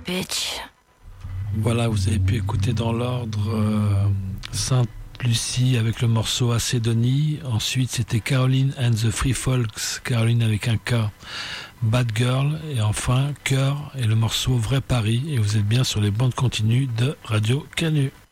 bitch. Voilà, vous avez pu écouter dans l'ordre Sainte-Lucie avec le morceau Acédonie. Ensuite, c'était Caroline and the Free Folks, Caroline avec un K, Bad Girl. Et enfin, Cœur et le morceau Vrai Paris. Et vous êtes bien sur les bandes continues de Radio Canu.